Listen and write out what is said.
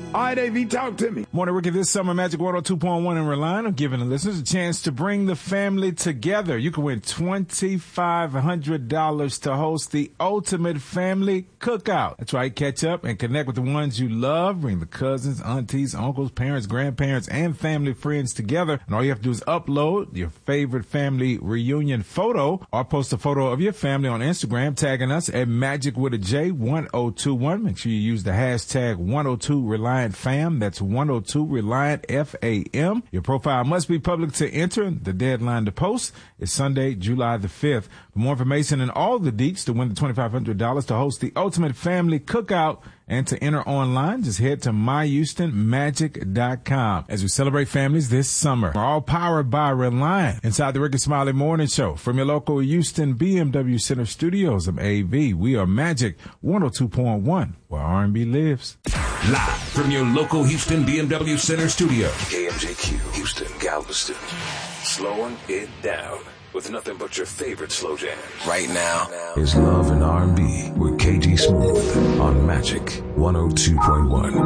All right, AV, talk to me. Morning, Ricky. This summer, Magic 102.1 in Reliant, giving the listeners a chance to bring the family together. You can win $2,500 to host the ultimate family cookout. That's right. Catch up and connect with the ones you love. Bring the cousins, aunties, uncles, parents, grandparents, and family friends together. And all you have to do is upload your favorite family reunion photo or post a photo of your family on Instagram, tagging us at Magic with a J 1021. Make sure you use the hashtag 102 Reliant Fam. That's 102 Reliant FAM. Your profile must be public to enter. The deadline to post is Sunday, July the 5th. For more information and all the deets to win the $2,500 to host the ultimate family cookout and to enter online, just head to myhoustonmagic.com as we celebrate families this summer. We're all powered by Reliant. Inside the Ricky Smiley Morning Show from your local Houston BMW Center studios, I'm AV. We are Magic 102.1, where R&B lives. Live from your local Houston BMW Center studio. KMJQ, Houston, Galveston. Slowing it down with nothing but your favorite slow jams. Right now is Love and R&B with KG Smooth on Magic 102.1.